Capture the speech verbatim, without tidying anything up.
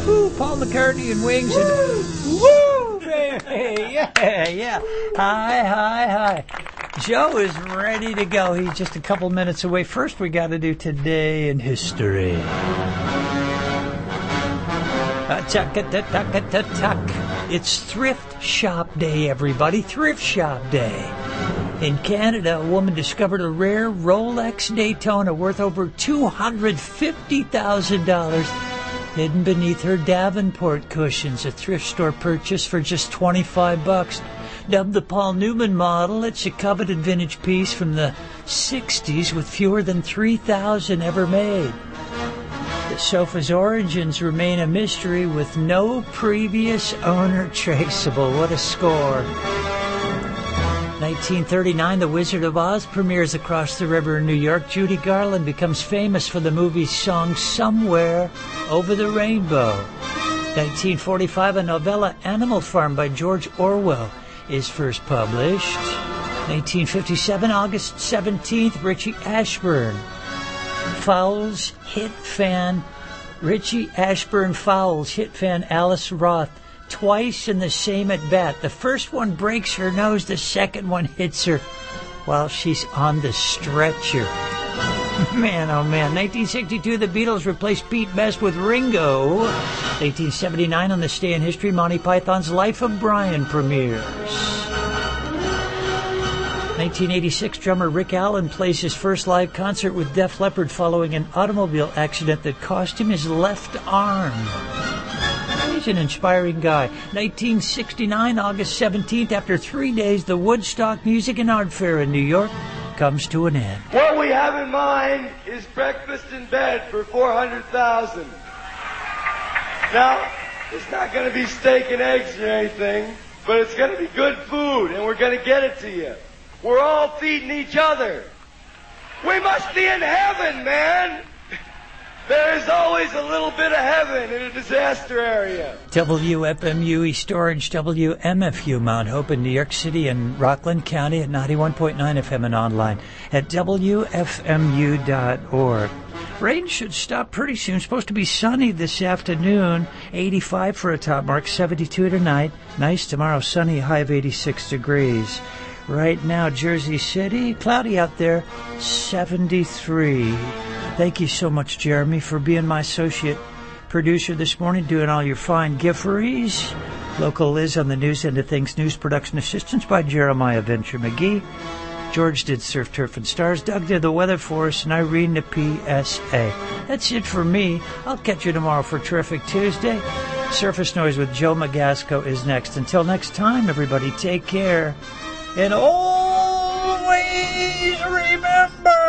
Woo, Paul McCartney and Wings. And woo, baby. Yeah, yeah. Hi, hi, hi. Joe is ready to go. He's just a couple minutes away. First, we got to do Today in History. It's Thrift Shop Day, everybody. Thrift Shop Day. In Canada, a woman discovered a rare Rolex Daytona worth over two hundred fifty thousand dollars hidden beneath her Davenport cushions. A thrift store purchase for just twenty-five bucks. Dubbed the Paul Newman model, it's a coveted vintage piece from the sixties with fewer than three thousand ever made. The sofa's origins remain a mystery with no previous owner traceable. What a score. nineteen thirty-nine, The Wizard of Oz premieres across the river in New York. Judy Garland becomes famous for the movie's song Somewhere Over the Rainbow. nineteen forty-five, a novella Animal Farm by George Orwell is first published. nineteen fifty-seven, August seventeenth, Richie Ashburn. Fowles hit fan, Richie Ashburn fouls hit fan Alice Roth twice in the same at bat. The first one breaks her nose, the second one hits her while she's on the stretcher. Man, oh man. nineteen sixty-two, the Beatles replaced Pete Best with Ringo. eighteen seventy-nine, on this day in history, Monty Python's Life of Brian premieres. nineteen eighty-six, drummer Rick Allen plays his first live concert with Def Leppard following an automobile accident that cost him his left arm. He's an inspiring guy. nineteen sixty-nine, August seventeenth, after three days, the Woodstock Music and Art Fair in New York comes to an end. What we have in mind is breakfast in bed for four hundred thousand. Now, it's not going to be steak and eggs or anything, but it's going to be good food, and we're going to get it to you. We're all feeding each other. We must be in heaven, man. There is always a little bit of heaven in a disaster area. W F M U East Orange, W M F U Mount Hope in New York City and Rockland County at ninety-one point nine F M and online at W F M U dot org. Rain should stop pretty soon. Supposed to be sunny this afternoon. eighty-five for a top mark, seventy-two tonight. Nice tomorrow, sunny, high of eighty-six degrees. Right now, Jersey City, cloudy out there, seventy-three. Thank you so much, Jeremy, for being my associate producer this morning, doing all your fine gifferys. Local Liz on the news end of things, news production assistance by Jeremiah Venture McGee. George did Surf, Turf, and Stars. Doug did the weather for us, and Irene the P S A. That's it for me. I'll catch you tomorrow for Terrific Tuesday. Surface Noise with Joe Magasco is next. Until next time, everybody, take care. And always remember...